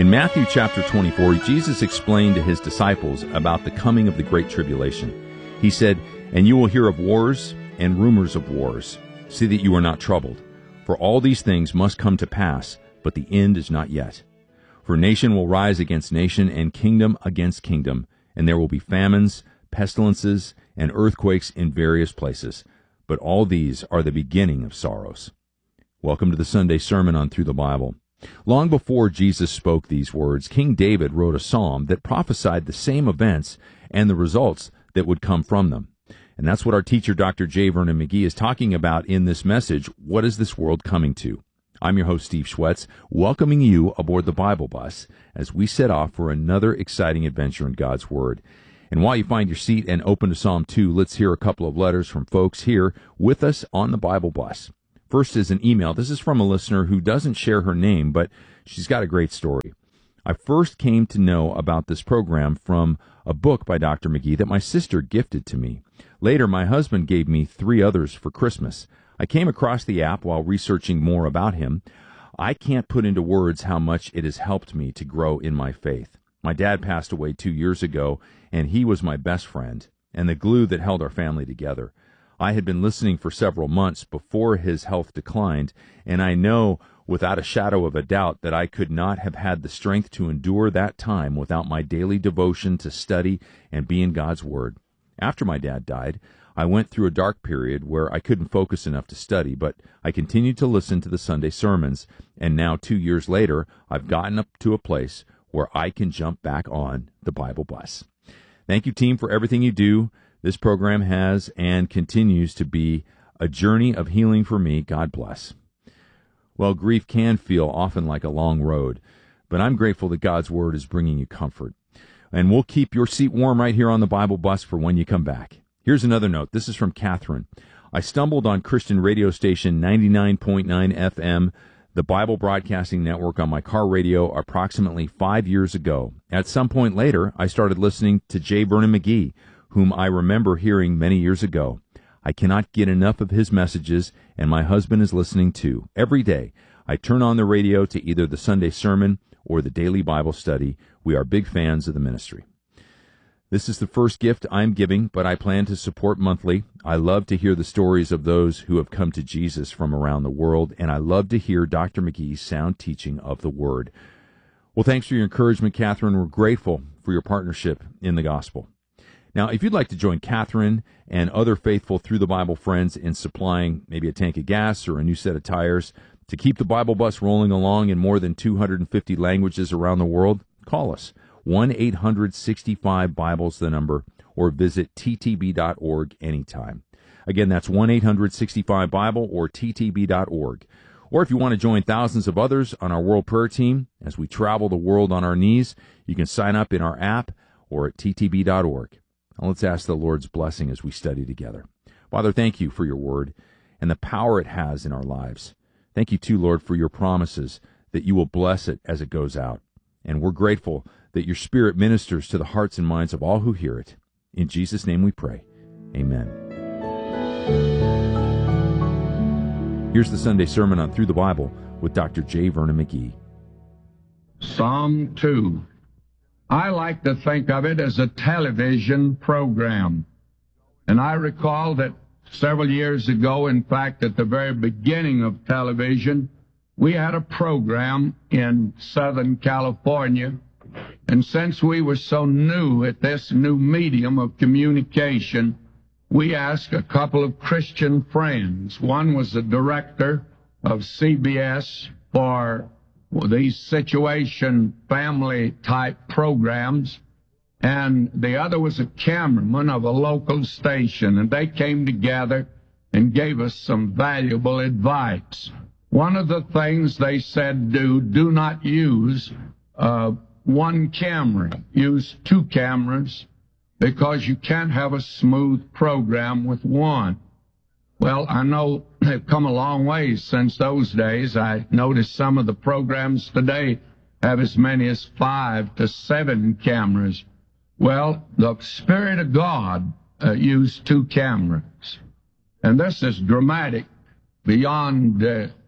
In Matthew chapter 24, Jesus explained to his disciples about the coming of the Great Tribulation. He said, "And you will hear of wars and rumors of wars. See that you are not troubled. For all these things must come to pass, but the end is not yet. For nation will rise against nation, and kingdom against kingdom, and there will be famines, pestilences, and earthquakes in various places. But all these are the beginning of sorrows." Welcome to the Sunday Sermon on Through the Bible. Long before Jesus spoke these words, King David wrote a psalm that prophesied the same events and the results that would come from them. And that's what our teacher, Dr. J. Vernon McGee, is talking about in this message, What is this world coming to? I'm your host, Steve Schwetz, welcoming you aboard the Bible bus as we set off for another exciting adventure in God's Word. And while you find your seat and open to Psalm 2, let's hear a couple of letters from folks here with us on the Bible bus. First is an email. This is from a listener who doesn't share her name, but she's got a great story. I first came to know about this program from a book by Dr. McGee that my sister gifted to me. Later, my husband gave me 3 others for Christmas. I came across the app while researching more about him. I can't put into words how much it has helped me to grow in my faith. My dad passed away 2 years ago, and he was my best friend and the glue that held our family together. I had been listening for several months before his health declined, and I know without a shadow of a doubt that I could not have had the strength to endure that time without my daily devotion to study and be in God's Word. After my dad died, I went through a dark period where I couldn't focus enough to study, but I continued to listen to the Sunday sermons, and now 2 years later, I've gotten up to a place where I can jump back on the Bible bus. Thank you, team, for everything you do. This program has and continues to be a journey of healing for me. God bless. Well, grief can feel often like a long road, but I'm grateful that God's Word is bringing you comfort. And we'll keep your seat warm right here on the Bible bus for when you come back. Here's another note. This is from Catherine. I stumbled on Christian radio station 99.9 FM, the Bible Broadcasting Network, on my car radio approximately 5 years ago. At some point later, I started listening to J. Vernon McGee, whom I remember hearing many years ago. I cannot get enough of his messages, and my husband is listening too. Every day, I turn on the radio to either the Sunday sermon or the daily Bible study. We are big fans of the ministry. This is the first gift I'm giving, but I plan to support monthly. I love to hear the stories of those who have come to Jesus from around the world, and I love to hear Dr. McGee's sound teaching of the Word. Well, thanks for your encouragement, Catherine. We're grateful for your partnership in the gospel. Now, if you'd like to join Catherine and other faithful Through the Bible friends in supplying maybe a tank of gas or a new set of tires to keep the Bible bus rolling along in more than 250 languages around the world, call us, 1-800-65-BIBLES, the number, or visit ttb.org anytime. Again, that's 1-800-65-BIBLE or ttb.org. Or if you want to join thousands of others on our World Prayer Team as we travel the world on our knees, you can sign up in our app or at ttb.org. Now let's ask the Lord's blessing as we study together. Father, thank you for your Word and the power it has in our lives. Thank you, too, Lord, for your promises that you will bless it as it goes out. And we're grateful that your Spirit ministers to the hearts and minds of all who hear it. In Jesus' name we pray. Amen. Here's the Sunday Sermon on Through the Bible with Dr. J. Vernon McGee. Psalm 2. I like to think of it as a television program. And I recall that several years ago, in fact, at the very beginning of television, we had a program in Southern California. And since we were so new at this new medium of communication, we asked a couple of Christian friends. One was the director of CBS for these situation family-type programs, and the other was a cameraman of a local station, and they came together and gave us some valuable advice. One of the things they said, do not use one camera. Use 2 cameras, because you can't have a smooth program with one. Well, I know they've come a long way since those days. I noticed some of the programs today have as many as 5 to 7 cameras. Well, the Spirit of God used 2 cameras. And this is dramatic beyond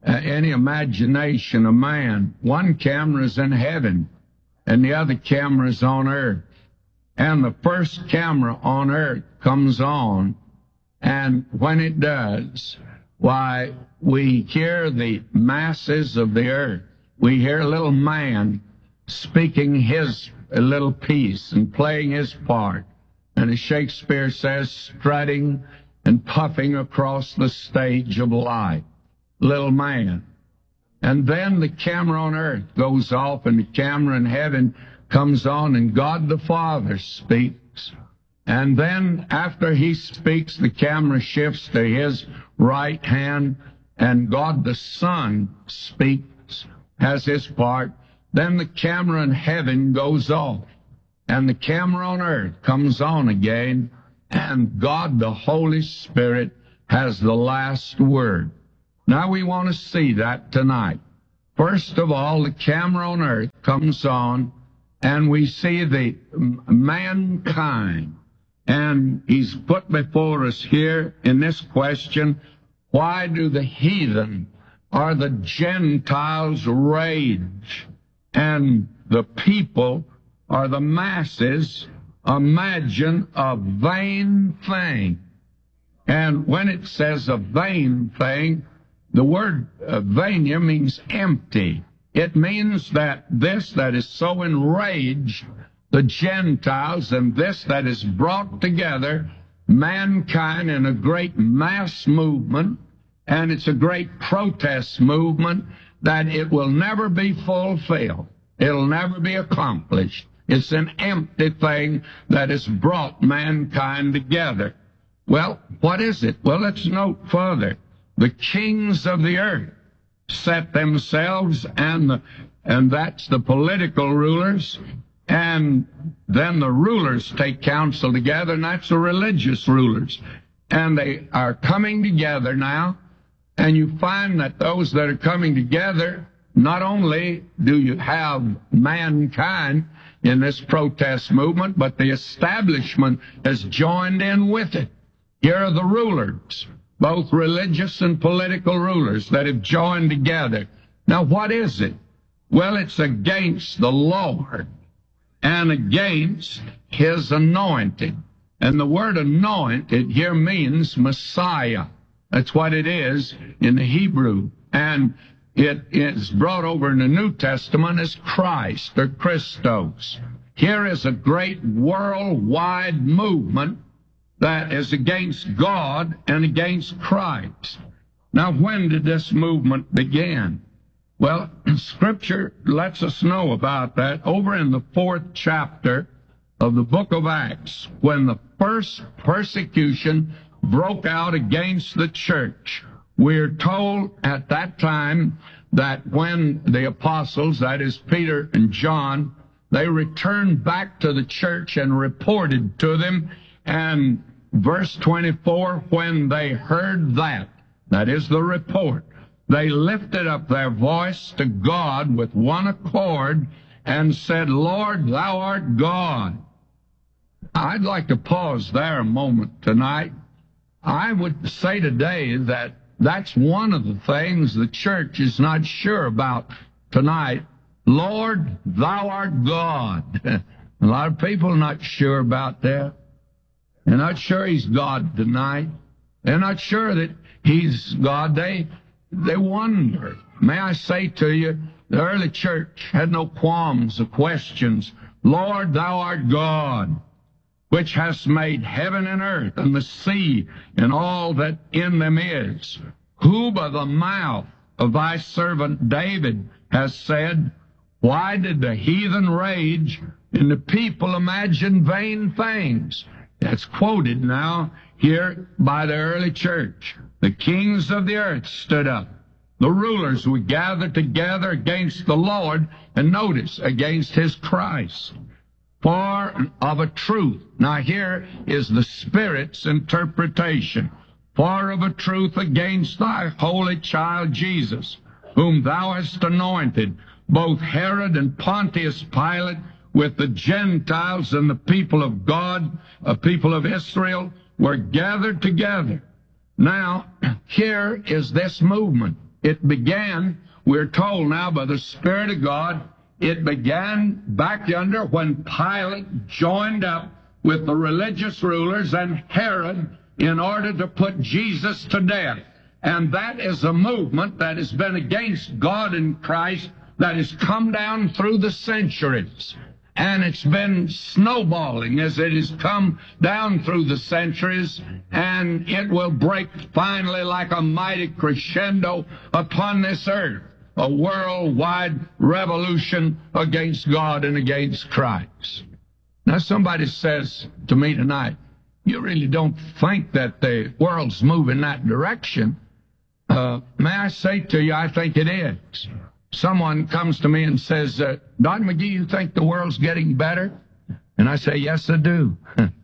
any imagination of man. One camera is in heaven, and the other camera is on earth. And the first camera on earth comes on, and when it does, why, we hear the masses of the earth. We hear a little man speaking his little piece and playing his part. And as Shakespeare says, strutting and puffing across the stage of life. Little man. And then the camera on earth goes off, and the camera in heaven comes on, and God the Father speaks. And then after he speaks, the camera shifts to his right hand, and God the Son speaks, has his part. Then the camera in heaven goes off, and the camera on earth comes on again, and God the Holy Spirit has the last word. Now we want to see that tonight. First of all, the camera on earth comes on, and we see the mankind. And he's put before us here in this question, why do the heathen or the Gentiles rage, and the people or the masses imagine a vain thing? And when it says a vain thing, the word vania means empty. It means that this that is so enraged the Gentiles, and this that is brought together mankind in a great mass movement, and it's a great protest movement, that it will never be fulfilled. It'll never be accomplished. It's an empty thing that has brought mankind together. Well, what is it? Well, let's note further. The kings of the earth set themselves, and that's the political rulers, and then the rulers take counsel together, and that's the religious rulers. And they are coming together now, and you find that those that are coming together, not only do you have mankind in this protest movement, but the establishment has joined in with it. Here are the rulers, both religious and political rulers, that have joined together. Now, what is it? Well, it's against the Lord and against his anointed. And the word anointed here means Messiah. That's what it is in the Hebrew. And it is brought over in the New Testament as Christ or Christos. Here is a great worldwide movement that is against God and against Christ. Now, when did this movement begin? Well, Scripture lets us know about that over in the 4th chapter of the book of Acts, when the first persecution broke out against the church. We're told at that time that when the apostles, that is Peter and John, they returned back to the church and reported to them, and verse 24, when they heard that is the report, they lifted up their voice to God with one accord and said, Lord, thou art God. I'd like to pause there a moment tonight. I would say today that that's one of the things the church is not sure about tonight. Lord, thou art God. A lot of people are not sure about that. They're not sure he's God tonight. They're not sure that he's God. They wonder. May I say to you, the early church had no qualms or questions. Lord, thou art God, which hast made heaven and earth and the sea and all that in them is, who by the mouth of thy servant David has said, why did the heathen rage and the people imagine vain things? That's quoted now here by the early church. The kings of the earth stood up. The rulers were gathered together against the Lord, and notice, against his Christ. For of a truth, now here is the Spirit's interpretation, for of a truth against thy holy child Jesus, whom thou hast anointed, both Herod and Pontius Pilate, with the Gentiles and the people of God, a people of Israel, were gathered together. Now, here is this movement. It began, we're told now by the Spirit of God, it began back yonder when Pilate joined up with the religious rulers and Herod in order to put Jesus to death. And that is a movement that has been against God and Christ that has come down through the centuries. And it's been snowballing as it has come down through the centuries, and it will break finally like a mighty crescendo upon this earth, a worldwide revolution against God and against Christ. Now somebody says to me tonight, you really don't think that the world's moving that direction. May I say to you, I think it is. Someone comes to me and says, Don McGee, you think the world's getting better? And I say, yes, I do.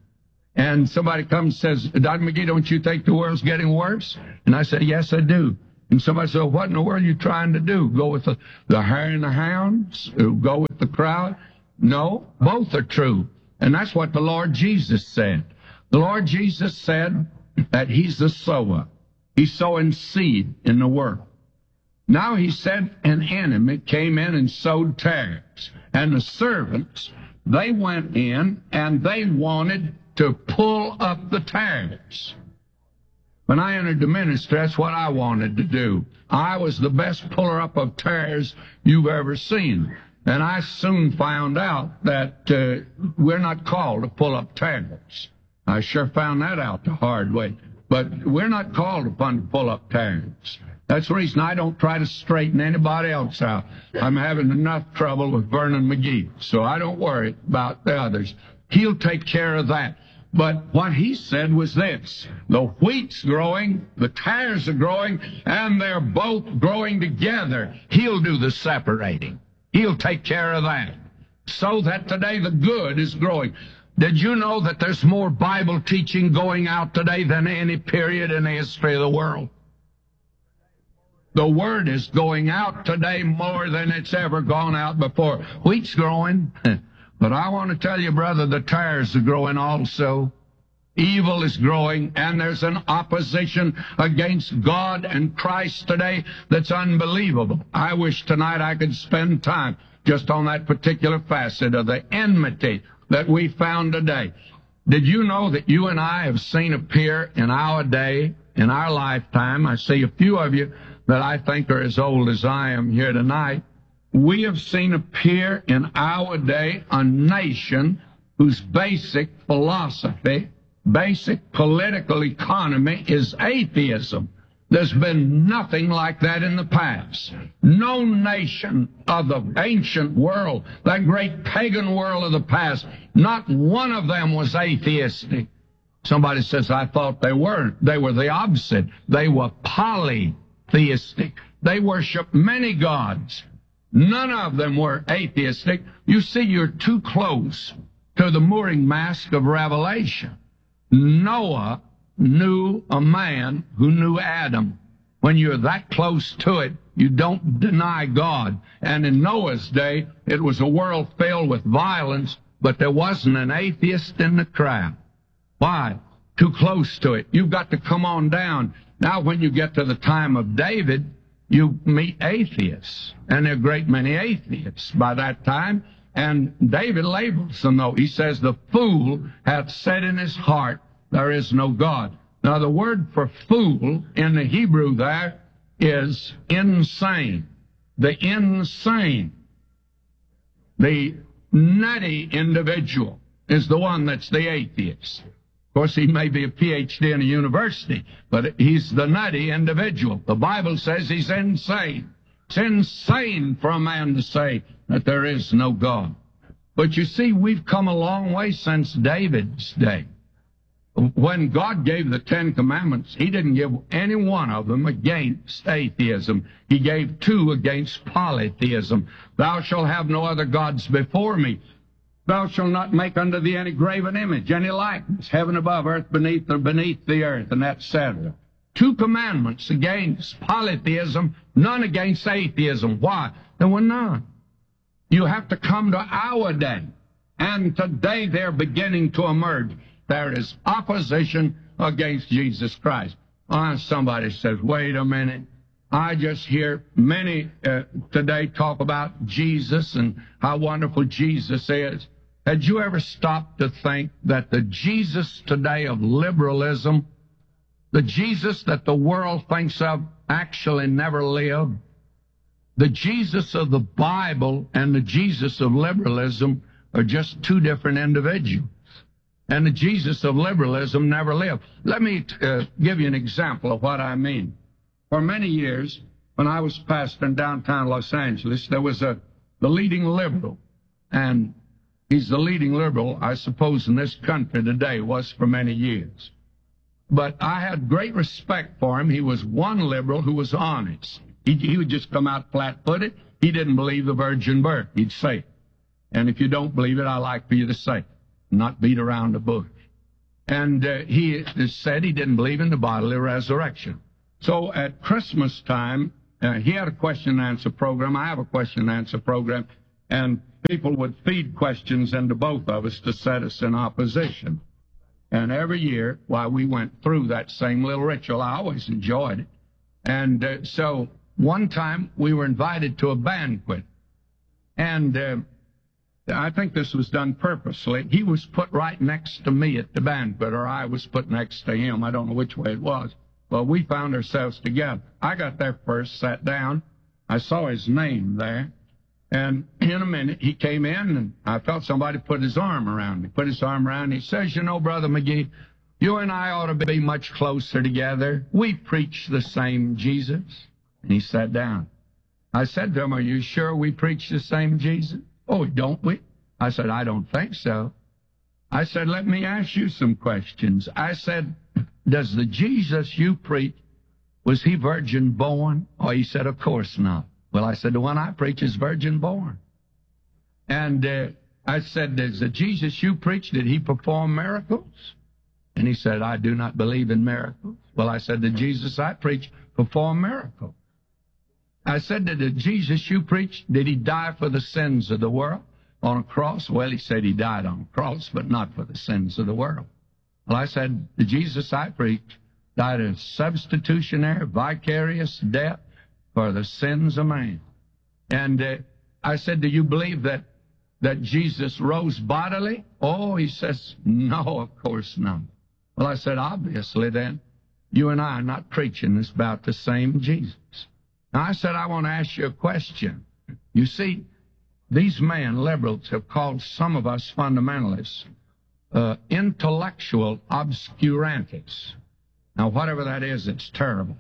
And somebody comes and says, Don McGee, don't you think the world's getting worse? And I say, yes, I do. And somebody says, what in the world are you trying to do? Go with the hare and the hounds? Go with the crowd? No, both are true. And that's what the Lord Jesus said. The Lord Jesus said that He's the sower. He's sowing seed in the world. Now He said an enemy came in and sowed tares. And the servants, they went in and they wanted to pull up the tares. When I entered the ministry, that's what I wanted to do. I was the best puller up of tares you've ever seen. And I soon found out that we're not called to pull up tares. I sure found that out the hard way. But we're not called upon to pull up tares. That's the reason I don't try to straighten anybody else out. I'm having enough trouble with Vernon McGee, so I don't worry about the others. He'll take care of that. But what he said was this: the wheat's growing, the tares are growing, and they're both growing together. He'll do the separating. He'll take care of that. So that today the good is growing. Did you know that there's more Bible teaching going out today than any period in the history of the world? The Word is going out today more than it's ever gone out before. Wheat's growing, but I want to tell you, brother, the tares are growing also. Evil is growing, and there's an opposition against God and Christ today that's unbelievable. I wish tonight I could spend time just on that particular facet of the enmity that we found today. Did you know that you and I have seen appear in our day, in our lifetime? I see a few of you that I think are as old as I am here tonight. We have seen appear in our day a nation whose basic philosophy, basic political economy is atheism. There's been nothing like that in the past. No nation of the ancient world, that great pagan world of the past, not one of them was atheistic. Somebody says, I thought they weren't. They were the opposite. They were polytheistic. They worshiped many gods. None of them were atheistic. You see, you're too close to the mooring mast of Revelation. Noah knew a man who knew Adam. When you're that close to it, you don't deny God. And in Noah's day, it was a world filled with violence, but there wasn't an atheist in the crowd. Why? Too close to it. You've got to come on down. Now, when you get to the time of David, you meet atheists. And there are a great many atheists by that time. And David labels them, though. He says, the fool hath said in his heart, there is no God. Now, the word for fool in the Hebrew there is insane. The insane, the nutty individual is the one that's the atheist. Of course, he may be a PhD in a university, but he's the nutty individual. The Bible says he's insane. It's insane for a man to say that there is no God. But you see, we've come a long way since David's day. When God gave the Ten Commandments, He didn't give any one of them against atheism. He gave two against polytheism. Thou shalt have no other gods before me. Thou shalt not make unto thee any graven image, any likeness, heaven above, earth beneath, or beneath the earth, and etc. Two commandments against polytheism, none against atheism. Why? There were none. You have to come to our day, and today they're beginning to emerge. There is opposition against Jesus Christ. Somebody says, wait a minute. I just hear many today talk about Jesus and how wonderful Jesus is. Had you ever stopped to think that the Jesus today of liberalism, the Jesus that the world thinks of, actually never lived? The Jesus of the Bible and the Jesus of liberalism are just two different individuals. And the Jesus of liberalism never lived. Let me give you an example of what I mean. For many years, when I was pastor in downtown Los Angeles, there was the leading liberal. And he's the leading liberal, I suppose, in this country today, was for many years. But I had great respect for him. He was one liberal who was honest. He would just come out flat-footed. He didn't believe the virgin birth. He'd say it. And if you don't believe it, I like for you to say it, not beat around the bush. And he said he didn't believe in the bodily resurrection. So at Christmas time, he had a question-and-answer program. I have a question-and-answer program. And people would feed questions into both of us to set us in opposition. And every year, while we went through that same little ritual, I always enjoyed it. And so one time we were invited to a banquet. And I think this was done purposely. He was put right next to me at the banquet, or I was put next to him. I don't know which way it was. Well, we found ourselves together. I got there first, sat down. I saw his name there. And in a minute, he came in, and I felt somebody put his arm around me. Put his arm around me. He says, you know, Brother McGee, you and I ought to be much closer together. We preach the same Jesus. And he sat down. I said to him, are you sure we preach the same Jesus? Oh, don't we? I said, I don't think so. I said, let me ask you some questions. I said, does the Jesus you preach, was he virgin born? Oh, he said, of course not. Well, I said, the one I preach is virgin born. And I said, does the Jesus you preach, did he perform miracles? And he said, I do not believe in miracles. Well, I said, the Jesus I preach performed miracles. I said, did the Jesus you preach, did he die for the sins of the world on a cross? Well, he said he died on a cross, but not for the sins of the world. Well, I said, the Jesus I preach died a substitutionary, vicarious death for the sins of man. And I said, do you believe that Jesus rose bodily? Oh, he says, no, of course not. Well, I said, obviously then, you and I are not preaching this about the same Jesus. Now, I said, I want to ask you a question. You see, these men, liberals, have called some of us fundamentalists intellectual obscurantists. Now, whatever that is, it's terrible.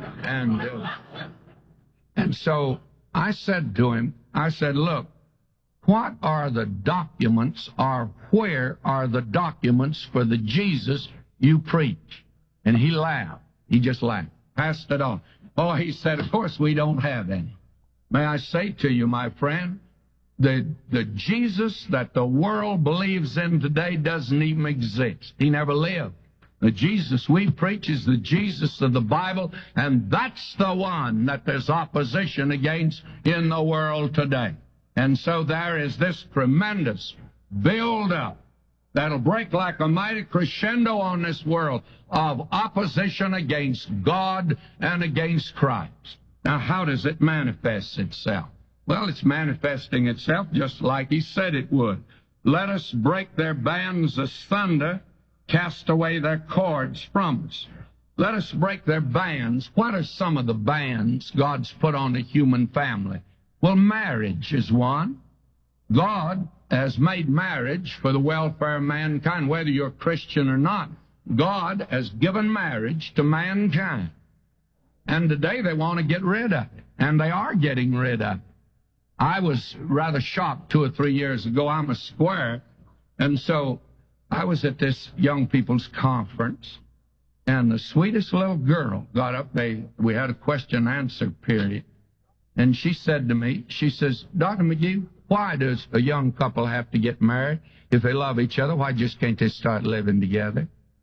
And so I said to him, I said, look, what are the documents, or where are the documents for the Jesus you preach? And he laughed. He just laughed. Passed it on. Oh, he said, of course we don't have any. May I say to you, my friend, the Jesus that the world believes in today doesn't even exist. He never lived. The Jesus we preach is the Jesus of the Bible, and that's the one that there's opposition against in the world today. And so there is this tremendous build-up that'll break like a mighty crescendo on this world of opposition against God and against Christ. Now, how does it manifest itself? Well, it's manifesting itself just like he said it would. Let us break their bands asunder, cast away their cords from us. Let us break their bands. What are some of the bands God's put on the human family? Well, marriage is one. God has made marriage for the welfare of mankind, whether you're a Christian or not. God has given marriage to mankind. And today they want to get rid of it, and they are getting rid of it. I was rather shocked 2 or 3 years ago. I'm a square, and so I was at this young people's conference, and the sweetest little girl got up. We had a question-answer period, and she said to me, she says, Dr. McGee, why does a young couple have to get married? If they love each other, why just can't they start living together?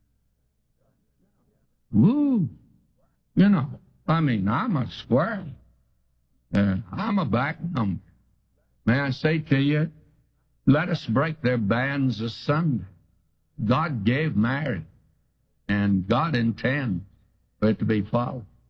Woo! You know, I mean, I'm a square. I'm a back number. May I say to you, let us break their bands asunder. God gave marriage, and God intends for it to be followed.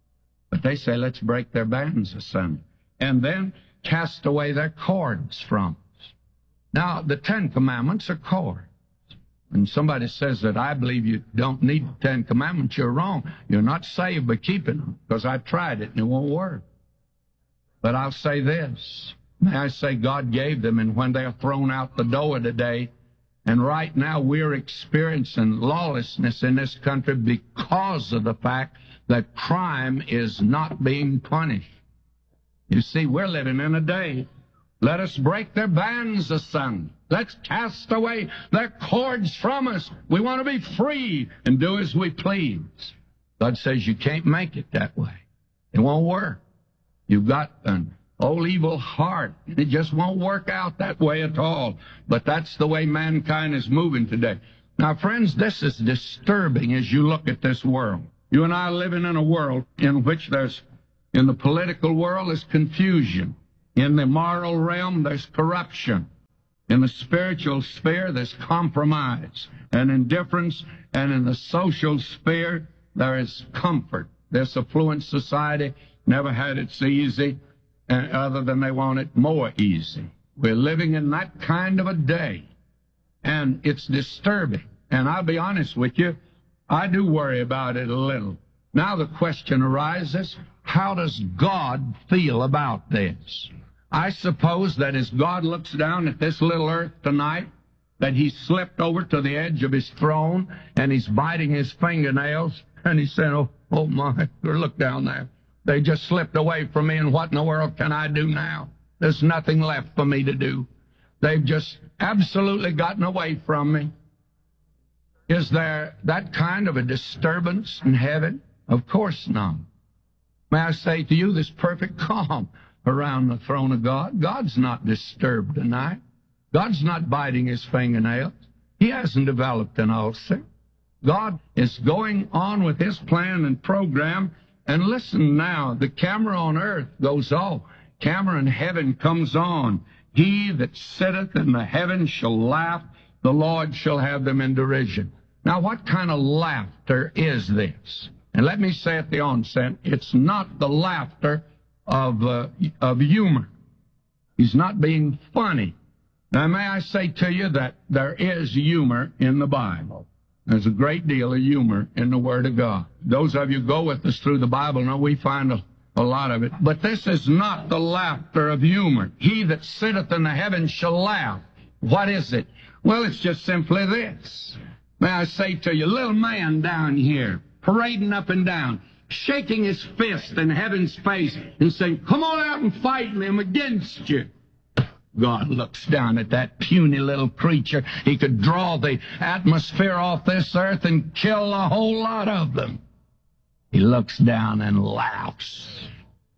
But they say, let's break their bands asunder, and then cast away their cords from us. Now, the Ten Commandments are cords. When somebody says that I believe you don't need the Ten Commandments, you're wrong. You're not saved by keeping them, because I tried it and it won't work. But I'll say this. May I say God gave them, and when they're thrown out the door today, and right now we're experiencing lawlessness in this country because of the fact that crime is not being punished. You see, we're living in a day. Let us break their bands asunder. Let's cast away their cords from us. We want to be free and do as we please. God says you can't make it that way. It won't work. You've got an old evil heart. It just won't work out that way at all. But that's the way mankind is moving today. Now, friends, this is disturbing as you look at this world. You and I are living in a world in which in the political world, there's confusion. In the moral realm, there's corruption. In the spiritual sphere, there's compromise and indifference. And in the social sphere, there is comfort. This affluent society never had it so easy, other than they want it more easy. We're living in that kind of a day, and it's disturbing. And I'll be honest with you, I do worry about it a little. Now the question arises, how does God feel about this? I suppose that as God looks down at this little earth tonight, that He slipped over to the edge of His throne, and He's biting His fingernails, and He said, oh my, look down there. They just slipped away from me, and what in the world can I do now? There's nothing left for me to do. They've just absolutely gotten away from me. Is there that kind of a disturbance in heaven? Of course not. May I say to you, there's perfect calm around the throne of God. God's not disturbed tonight. God's not biting His fingernails. He hasn't developed an ulcer. God is going on with His plan and program. And listen now, the camera on earth goes off. Camera in heaven comes on. He that sitteth in the heavens shall laugh. The Lord shall have them in derision. Now, what kind of laughter is this? And let me say at the onset, it's not the laughter of humor. He's not being funny. Now, may I say to you that there is humor in the Bible. There's a great deal of humor in the Word of God. Those of you who go with us through the Bible know we find a lot of it. But this is not the laughter of humor. He that sitteth in the heavens shall laugh. What is it? Well, it's just simply this. May I say to you, little man down here, parading up and down, shaking his fist in heaven's face and saying, come on out and fight me, I'm against you. God looks down at that puny little creature. He could draw the atmosphere off this earth and kill a whole lot of them. He looks down and laughs.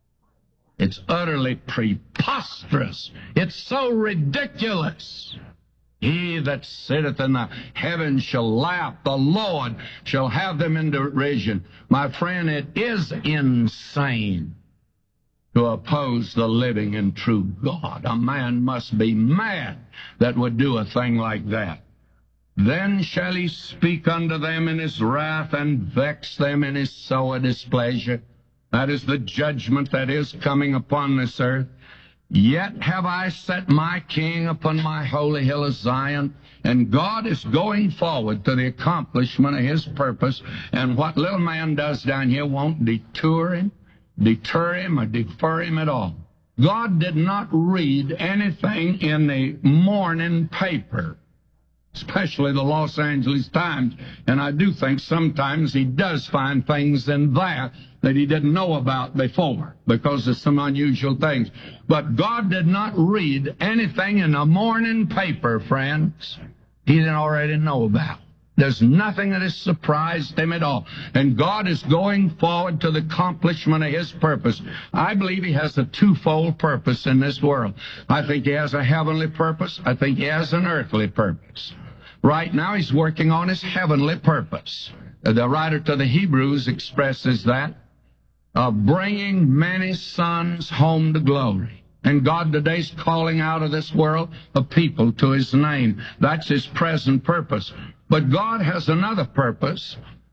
It's utterly preposterous. It's so ridiculous. He that sitteth in the heavens shall laugh. The Lord shall have them in derision. My friend, it is insane to oppose the living and true God. A man must be mad that would do a thing like that. Then shall He speak unto them in His wrath and vex them in His sore displeasure. That is the judgment that is coming upon this earth. Yet have I set my King upon my holy hill of Zion, and God is going forward to the accomplishment of His purpose, and what little man does down here won't deter him or defer him at all. God did not read anything in the morning paper, especially the Los Angeles Times, and I do think sometimes He does find things in there that He didn't know about before, because of some unusual things. But God did not read anything in the morning paper, friends, He didn't already know about. There's nothing that has surprised Him at all. And God is going forward to the accomplishment of His purpose. I believe He has a twofold purpose in this world. I think He has a heavenly purpose. I think He has an earthly purpose. Right now, He's working on His heavenly purpose. The writer to the Hebrews expresses that, of bringing many sons home to glory. And God today's calling out of this world a people to His name. That's His present purpose. But God has another purpose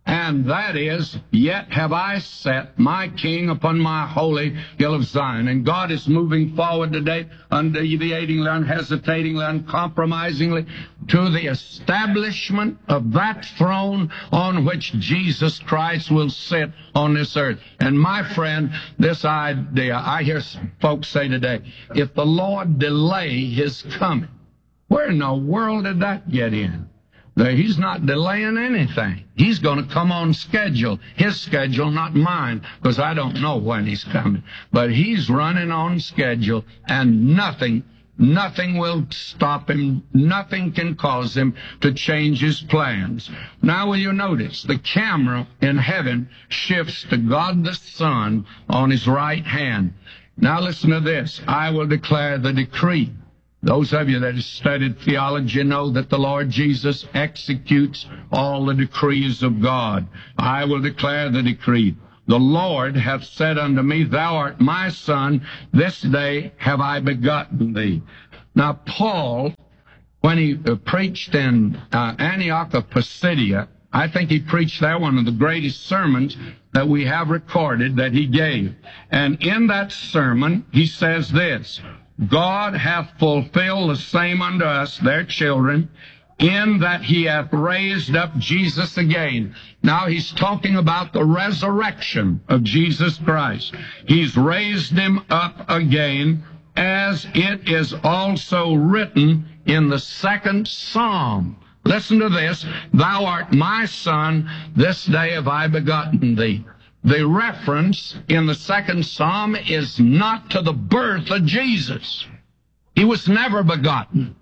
And that is, yet have I set my king upon my holy hill of Zion. And God is moving forward today, undeviatingly, unhesitatingly, uncompromisingly, to the establishment of that throne on which Jesus Christ will sit on this earth. And my friend, this idea, I hear folks say today, if the Lord delay his coming, where in the world did that get in? He's not delaying anything. He's going to come on schedule. His schedule, not mine, because I don't know when he's coming. But he's running on schedule, and nothing will stop him. Nothing can cause him to change his plans. Now will you notice, the camera in heaven shifts to God the Son on his right hand. Now listen to this. I will declare the decree. Those of you that have studied theology know that the Lord Jesus executes all the decrees of God. I will declare the decree. The Lord hath said unto me, Thou art my Son, this day have I begotten thee. Now, Paul, when he preached in Antioch of Pisidia, I think he preached there one of the greatest sermons that we have recorded that he gave. And in that sermon, he says this, God hath fulfilled the same unto us, their children, in that he hath raised up Jesus again. Now he's talking about the resurrection of Jesus Christ. He's raised him up again, as it is also written in the 2nd Psalm. Listen to this. Thou art my Son, this day have I begotten thee. The reference in the 2nd Psalm is not to the birth of Jesus. He was never begotten.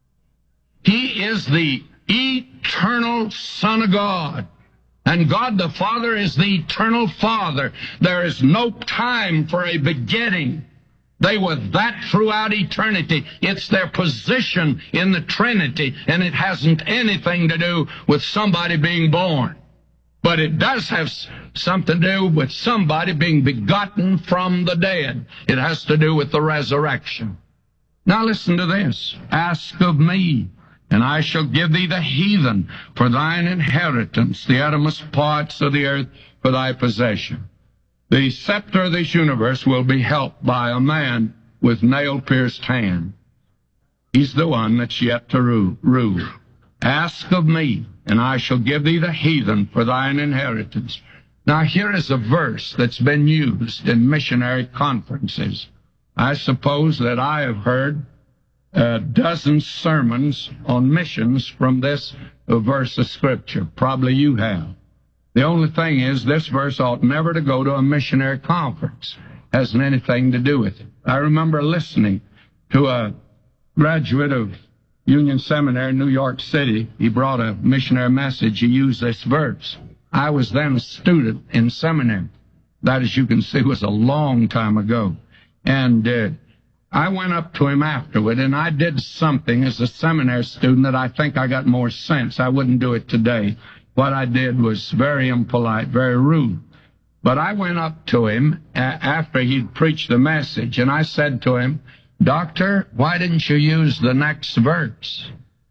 He is the eternal Son of God. And God the Father is the eternal Father. There is no time for a begetting. They were that throughout eternity. It's their position in the Trinity, and it hasn't anything to do with somebody being born. But it does have something to do with somebody being begotten from the dead. It has to do with the resurrection. Now listen to this. Ask of me, and I shall give thee the heathen for thine inheritance, the uttermost parts of the earth for thy possession. The scepter of this universe will be held by a man with nail-pierced hand. He's the one that's yet to rule. Ask of me, and I shall give thee the heathen for thine inheritance. Now here is a verse that's been used in missionary conferences. I suppose that I have heard a dozen sermons on missions from this verse of Scripture. Probably you have. The only thing is, this verse ought never to go to a missionary conference. Hasn't anything to do with it. I remember listening to a graduate of Union Seminary in New York City. He brought a missionary message. He used this verse. I was then a student in seminary. That, as you can see, was a long time ago. And I went up to him afterward, and I did something as a seminary student that I think I got more sense. I wouldn't do it today. What I did was very impolite, very rude. But I went up to him after he'd preached the message, and I said to him, Doctor, why didn't you use the next verse?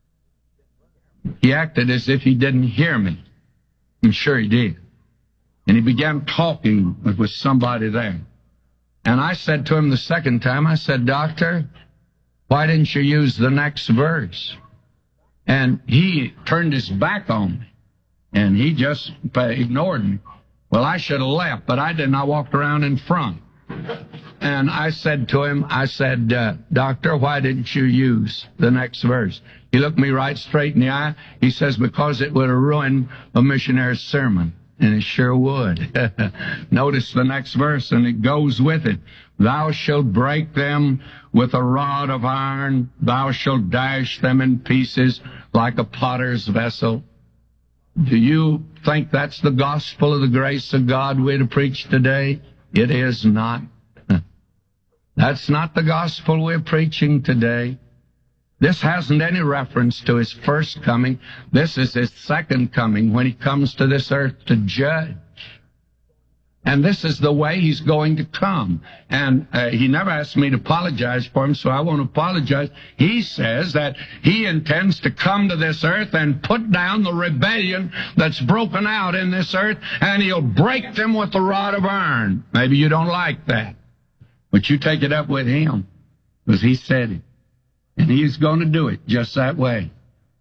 He acted as if he didn't hear me. I'm sure he did. And he began talking with somebody there. And I said to him the second time, I said, Doctor, why didn't you use the next verse? And he turned his back on me, and he just ignored me. Well, I should have left, but I didn't. I walked around in front. And I said to him, I said, Doctor, why didn't you use the next verse? He looked me right straight in the eye. He says, because it would have ruined a missionary's sermon. And it sure would. Notice the next verse, and it goes with it. Thou shalt break them with a rod of iron. Thou shalt dash them in pieces like a potter's vessel. Do you think that's the gospel of the grace of God we're to preach today? It is not. That's not the gospel we're preaching today. This hasn't any reference to his first coming. This is his second coming, when he comes to this earth to judge. And this is the way he's going to come. And he never asked me to apologize for him, so I won't apologize. He says that he intends to come to this earth and put down the rebellion that's broken out in this earth, and he'll break them with the rod of iron. Maybe you don't like that, but you take it up with him, because he said it. And he's going to do it just that way.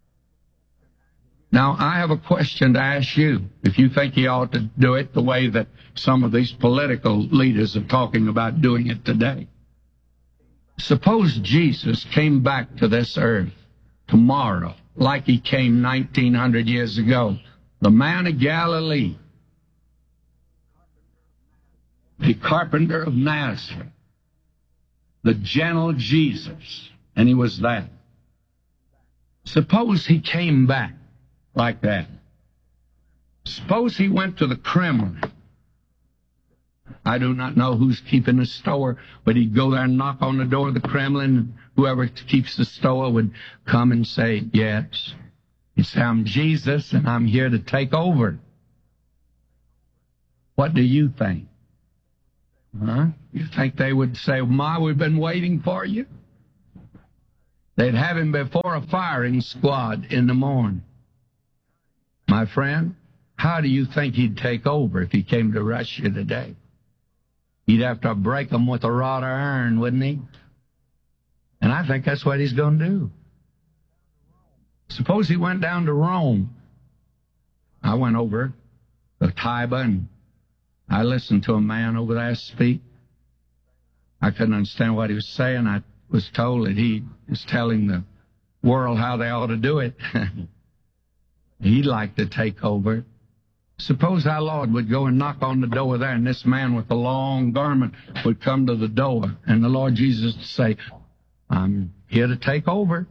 Now, I have a question to ask you. If you think he ought to do it the way that some of these political leaders are talking about doing it today. Suppose Jesus came back to this earth tomorrow, like he came 1900 years ago. The man of Galilee, the carpenter of Nazareth, the gentle Jesus, and he was that. Suppose he came back like that. Suppose he went to the Kremlin. I do not know who's keeping the store, but he'd go there and knock on the door of the Kremlin, and whoever keeps the store would come and say, yes. He'd say, I'm Jesus, and I'm here to take over. What do you think? Huh? You think they would say, Ma, we've been waiting for you? They'd have him before a firing squad in the morning. My friend, how do you think he'd take over if he came to Russia today? He'd have to break them with a rod of iron, wouldn't he? And I think that's what he's going to do. Suppose he went down to Rome. I went over to Tiber, and I listened to a man over there speak. I couldn't understand what he was saying. I was told that he was telling the world how they ought to do it. He'd like to take over. Suppose our Lord would go and knock on the door there, and this man with the long garment would come to the door, and the Lord Jesus would say, I'm here to take over.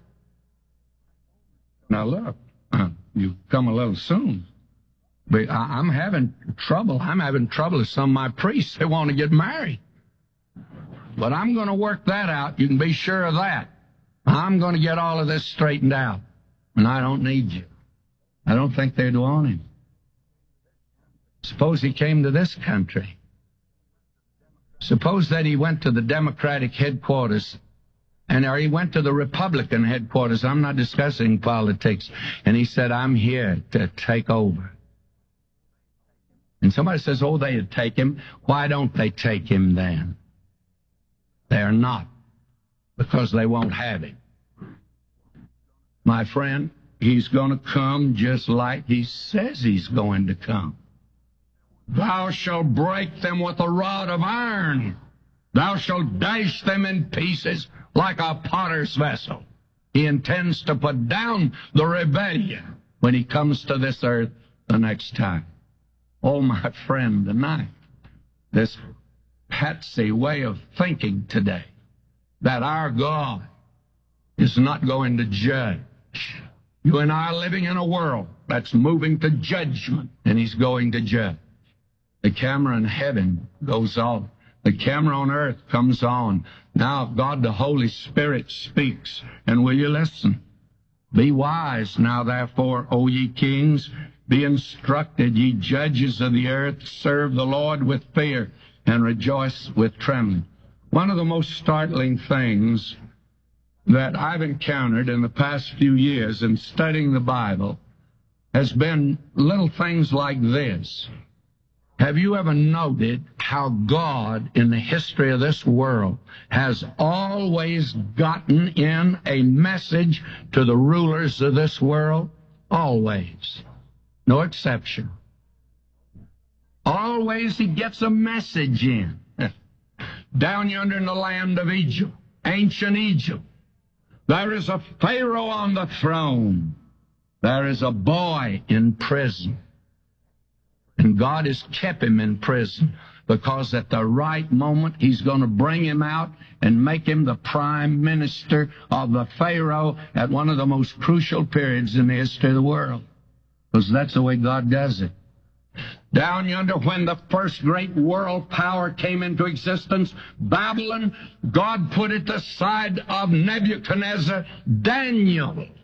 Now look, you've come a little soon. But I'm having trouble. I'm having trouble with some of my priests. They want to get married. But I'm going to work that out. You can be sure of that. I'm going to get all of this straightened out. And I don't need you. I don't think they'd want him. Suppose he came to this country. Suppose that he went to the Democratic headquarters, or he went to the Republican headquarters. I'm not discussing politics. And he said, I'm here to take over. And somebody says, oh, they'd take him. Why don't they take him then? They're not, because they won't have him. My friend, he's going to come just like he says he's going to come. Thou shalt break them with a rod of iron. Thou shalt dash them in pieces like a potter's vessel. He intends to put down the rebellion when he comes to this earth the next time. Oh, my friend, tonight, this patsy way of thinking today, that our God is not going to judge. You and I are living in a world that's moving to judgment, and he's going to judge. The camera in heaven goes off. The camera on earth comes on. Now God the Holy Spirit speaks, and will you listen? Be wise now, therefore, O ye kings. Be instructed, ye judges of the earth. Serve the Lord with fear and rejoice with trembling. One of the most startling things that I've encountered in the past few years in studying the Bible has been little things like this. Have you ever noted how God in the history of this world has always gotten in a message to the rulers of this world? Always. No exception. Always he gets a message in. Down yonder in the land of Egypt, ancient Egypt, there is a Pharaoh on the throne. There is a boy in prison. And God has kept him in prison because at the right moment he's going to bring him out and make him the prime minister of the Pharaoh at one of the most crucial periods in the history of the world. Because that's the way God does it. Down yonder, when the first great world power came into existence, Babylon, God put at the side of Nebuchadnezzar Daniel.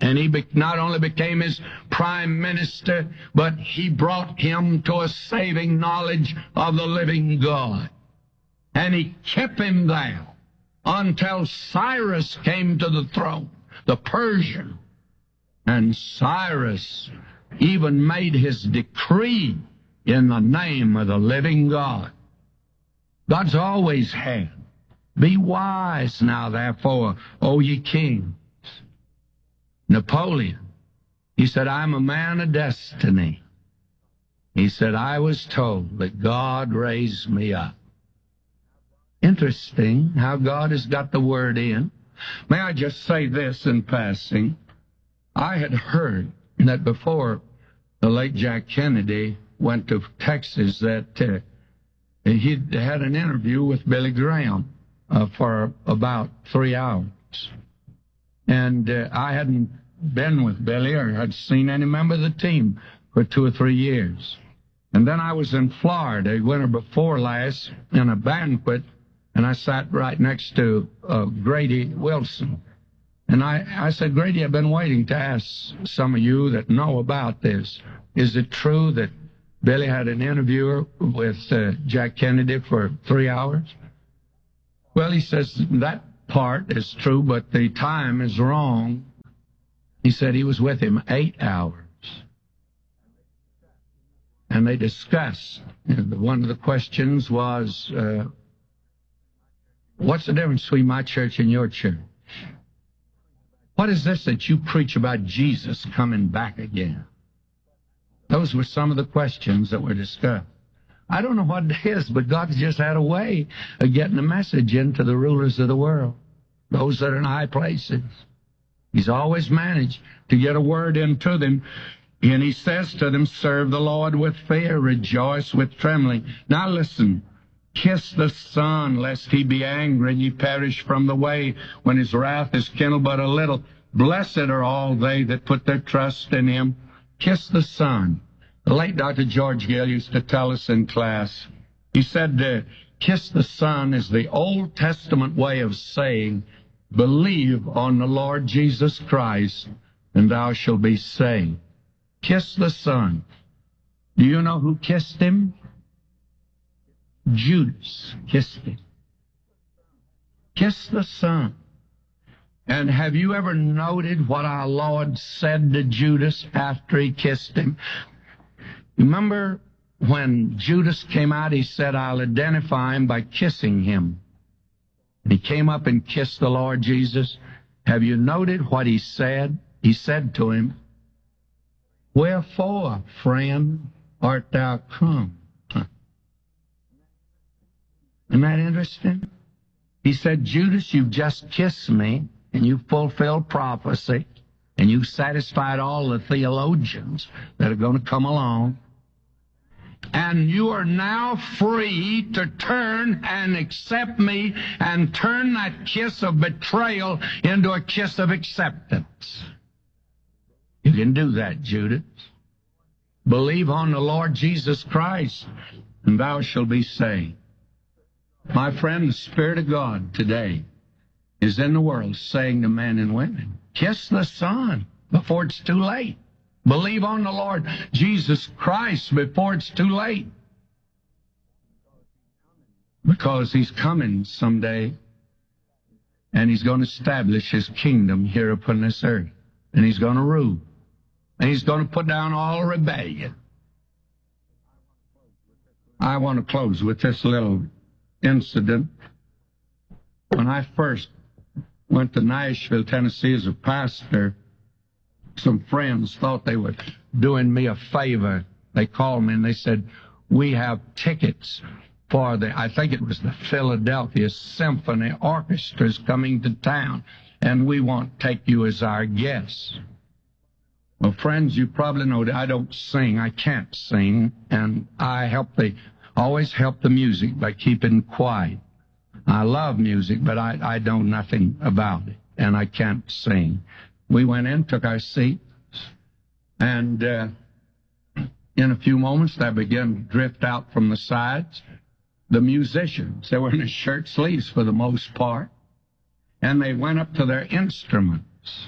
And he not only became his prime minister, but he brought him to a saving knowledge of the living God. And he kept him there until Cyrus came to the throne, the Persian. And Cyrus even made his decree in the name of the living God. God's always had. Be wise now, therefore, O ye kings. Napoleon, he said, I'm a man of destiny. He said, I was told that God raised me up. Interesting how God has got the word in. May I just say this in passing? I had heard that before the late Jack Kennedy went to Texas that he had an interview with Billy Graham for about 3 hours. And I hadn't been with Billy or had seen any member of the team for 2 or 3 years. And then I was in Florida, winter before last, in a banquet, and I sat right next to Grady Wilson. And I said, Grady, I've been waiting to ask some of you that know about this. Is it true that Billy had an interviewer with Jack Kennedy for 3 hours? Well, he says that part is true, but the time is wrong. He said he was with him 8 hours. And they discussed. One of the questions was, what's the difference between my church and your church? What is this that you preach about Jesus coming back again? Those were some of the questions that were discussed. I don't know what it is, but God's just had a way of getting a message into the rulers of the world, those that are in high places. He's always managed to get a word into them. And he says to them, serve the Lord with fear, rejoice with trembling. Now listen, kiss the Son, lest he be angry and ye perish from the way, when his wrath is kindled but a little. Blessed are all they that put their trust in him. Kiss the Son. The late Dr. George Gill used to tell us in class, he said, kiss the Son is the Old Testament way of saying, believe on the Lord Jesus Christ, and thou shalt be saved. Kiss the Son. Do you know who kissed him? Judas kissed him. Kiss the Son. And have you ever noted what our Lord said to Judas after he kissed him? Remember when Judas came out, he said, I'll identify him by kissing him. And he came up and kissed the Lord Jesus. Have you noted what he said? He said to him, wherefore, friend, art thou come? Isn't that interesting? He said, Judas, you've just kissed me, and you've fulfilled prophecy, and you've satisfied all the theologians that are going to come along, and you are now free to turn and accept me and turn that kiss of betrayal into a kiss of acceptance. You can do that, Judas. Believe on the Lord Jesus Christ, and thou shalt be saved. My friend, the Spirit of God today is in the world saying to men and women, kiss the Son before it's too late. Believe on the Lord Jesus Christ before it's too late. Because he's coming someday, and he's going to establish his kingdom here upon this earth. And he's going to rule. And he's going to put down all rebellion. I want to close with this little incident. When I first went to Nashville, Tennessee as a pastor, some friends thought they were doing me a favor. They called me and they said, we have tickets for I think it was the Philadelphia Symphony Orchestra's coming to town, and we want to take you as our guest. Well, friends, you probably know that I don't sing. I can't sing, and I always help the music by keeping quiet. I love music, but I know nothing about it, and I can't sing. We went in, took our seats, and in a few moments, they began to drift out from the sides. The musicians, they were in their shirt sleeves for the most part, and they went up to their instruments.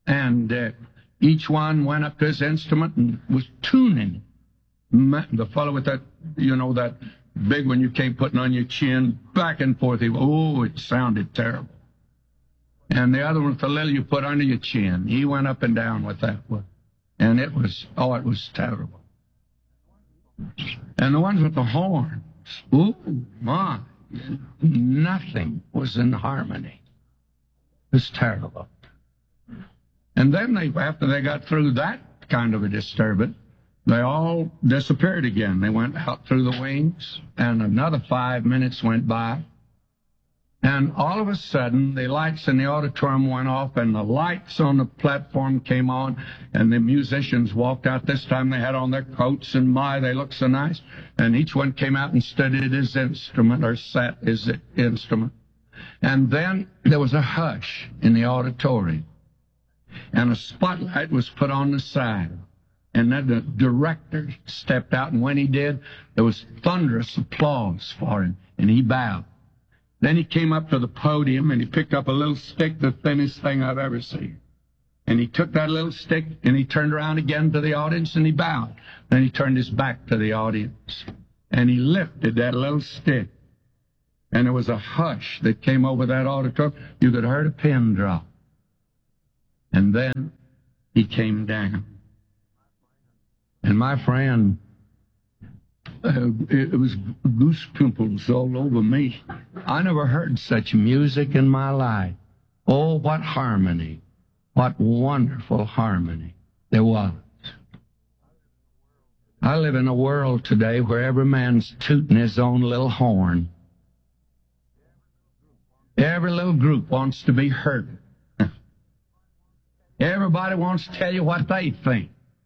And each one went up to his instrument and was tuning. The fellow with that, that big one you can't put on your chin, back and forth. It sounded terrible. And the other one with the little you put under your chin, he went up and down with that one. And it was terrible. And the ones with the horns, my, nothing was in harmony. It was terrible. And then after they got through that kind of a disturbance, they all disappeared again. They went out through the wings, and another 5 minutes went by. And all of a sudden, the lights in the auditorium went off, and the lights on the platform came on, and the musicians walked out. This time they had on their coats, and they looked so nice. And each one came out and stood at his instrument, or sat his instrument. And then there was a hush in the auditorium, and a spotlight was put on the side. And then the director stepped out, and when he did, there was thunderous applause for him, and he bowed. Then he came up to the podium, and he picked up a little stick, the thinnest thing I've ever seen. And he took that little stick, and he turned around again to the audience, and he bowed. Then he turned his back to the audience, and he lifted that little stick. And there was a hush that came over that auditorium. You could have heard a pin drop. And then he came down. And my friend, it was goose pimples all over me. I never heard such music in my life. Oh, what harmony. What wonderful harmony there was. I live in a world today where every man's tooting his own little horn. Every little group wants to be heard. Everybody wants to tell you what they think.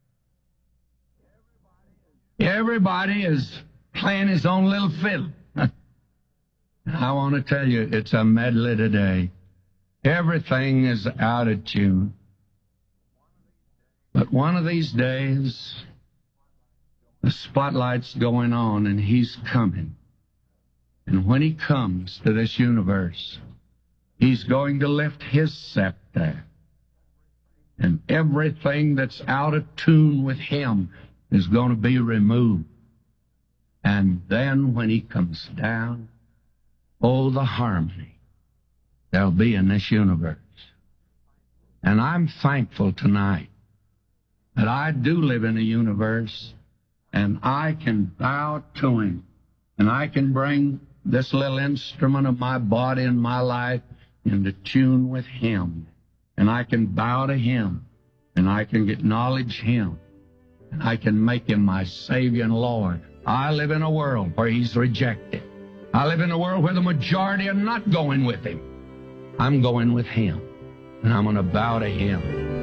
Everybody is playing his own little fiddle. I want to tell you, it's a medley today. Everything is out of tune. But one of these days, the spotlight's going on, and he's coming. And when he comes to this universe, he's going to lift his scepter. And everything that's out of tune with him is going to be removed. And then when he comes down, oh, the harmony there'll be in this universe. And I'm thankful tonight that I do live in a universe, and I can bow to him, and I can bring this little instrument of my body and my life into tune with him. And I can bow to him, and I can acknowledge him, and I can make him my Savior and Lord. I live in a world where he's rejected. I live in a world where the majority are not going with him. I'm going with him, and I'm going to bow to him.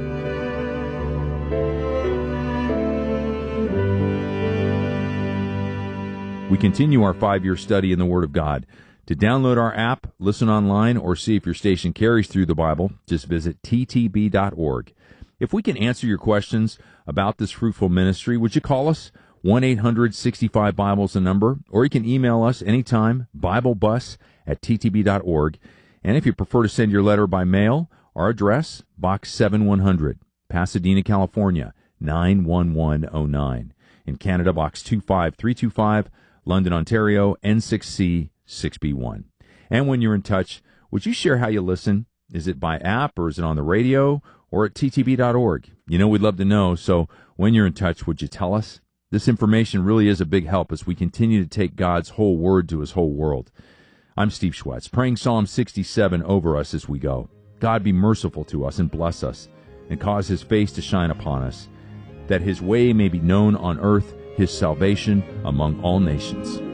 We continue our 5-year study in the Word of God. To download our app, listen online, or see if your station carries through the Bible, just visit ttb.org. If we can answer your questions about this fruitful ministry, would you call us? 1-800-65-BIBLE is the number, or you can email us anytime, BibleBus@ttb.org. And if you prefer to send your letter by mail, our address, Box 7100, Pasadena, California, 91109. In Canada, Box 25325, London, Ontario, N6C 6B1. And when you're in touch, would you share how you listen? Is it by app, or is it on the radio, or at ttb.org? You know, we'd love to know, so when you're in touch, would you tell us? This information really is a big help as we continue to take God's whole word to his whole world. I'm Steve Schwetz, praying Psalm 67 over us as we go. God be merciful to us and bless us, and cause his face to shine upon us, that his way may be known on earth, his salvation among all nations.